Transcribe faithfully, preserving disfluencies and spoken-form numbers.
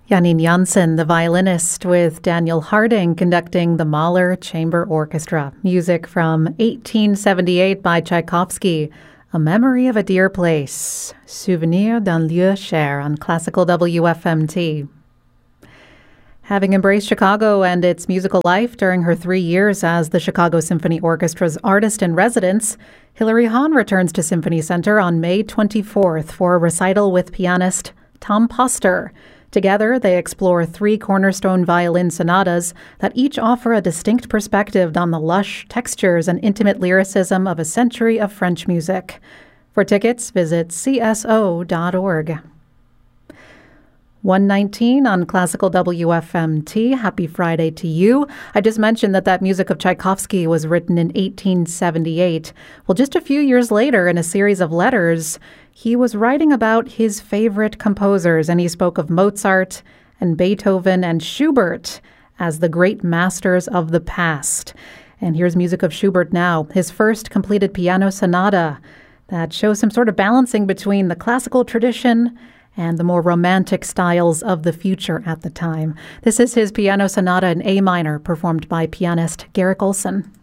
Janine Jansen, the violinist, with Daniel Harding conducting the Mahler Chamber Orchestra. Music from eighteen seventy-eight by Tchaikovsky, A Memory of a Dear Place, Souvenir d'un lieu cher on Classical W F M T. Having embraced Chicago and its musical life during her three years as the Chicago Symphony Orchestra's artist in residence, Hilary Hahn returns to Symphony Center on May twenty-fourth for a recital with pianist Tom Poster. Together, they explore three cornerstone violin sonatas that each offer a distinct perspective on the lush textures and intimate lyricism of a century of French music. For tickets, visit c s o dot org. one nineteen on Classical W F M T. Happy Friday to you. I just mentioned that that music of Tchaikovsky was written in eighteen seventy-eight. Well, just a few years later, in a series of letters, he was writing about his favorite composers, and he spoke of Mozart and Beethoven and Schubert as the great masters of the past. And here's music of Schubert now, his first completed piano sonata that shows some sort of balancing between the classical tradition and the more romantic styles of the future at the time. This is his piano sonata in A minor, performed by pianist Garrick Olson.